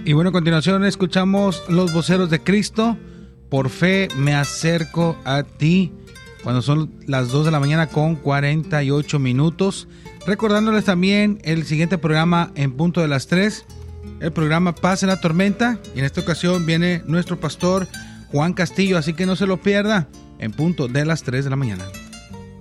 Y bueno, a continuación escuchamos Los Voceros de Cristo. Por fe me acerco a ti, cuando son las 2 de la mañana con 48 minutos. Recordándoles también el siguiente programa en punto de las 3, el programa Paz en la Tormenta. Y en esta ocasión viene nuestro pastor Juan Castillo, así que no se lo pierda en punto de las 3 de la mañana.